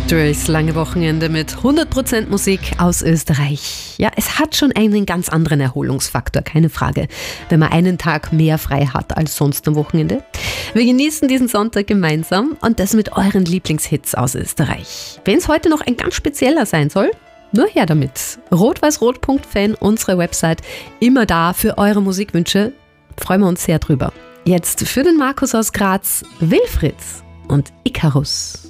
Durchs lange Wochenende mit 100% Musik aus Österreich. Ja, es hat schon einen ganz anderen Erholungsfaktor, keine Frage, wenn man einen Tag mehr frei hat als sonst am Wochenende. Wir genießen diesen Sonntag gemeinsam und das mit euren Lieblingshits aus Österreich. Wenn es heute noch ein ganz spezieller sein soll, nur her damit. rot-weiß-rot.fan, unsere Website, immer da für eure Musikwünsche. Freuen wir uns sehr drüber. Jetzt für den Markus aus Graz, Wilfried und Icarus.